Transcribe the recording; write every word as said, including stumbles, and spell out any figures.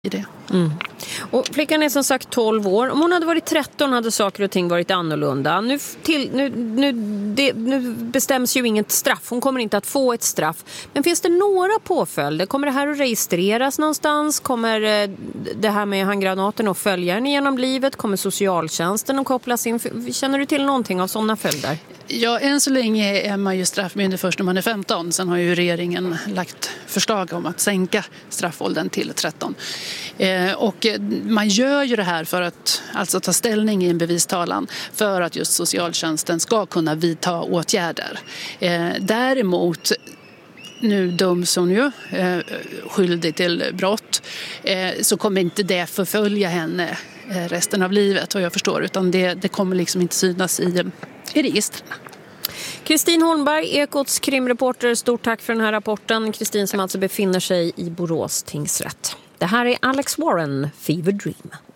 i det. Mm. Och flickan är som sagt tolv år. Om hon hade varit tretton hade saker och ting varit annorlunda. Nu, till, nu, nu, det, nu bestäms ju inget straff. Hon kommer inte att få ett straff. Men finns det några påföljder? Kommer det här att registreras någonstans? Kommer det här med handgranaten att följa henne genom livet? Kommer socialtjänsten att kopplas in? Känner du till någonting av sådana följder? Ja, än så länge är man ju straffmyndig först när man är femton. Sen har ju regeringen lagt förslag om att sänka straffåldern till tretton. Eh, och man gör ju det här för att alltså ta ställning i en bevistalan för att just socialtjänsten ska kunna vidta åtgärder. Eh, däremot nu döms hon ju eh, skyldig till brott, eh, så kommer inte det förfölja henne eh, resten av livet, och jag förstår, utan det, det kommer liksom inte synas i, i registren. Kristin Holmberg, Ekots krimreporter, stort tack för den här rapporten. Kristin som alltså befinner sig i Borås tingsrätt. Det här är Alex Warren, Fever Dream.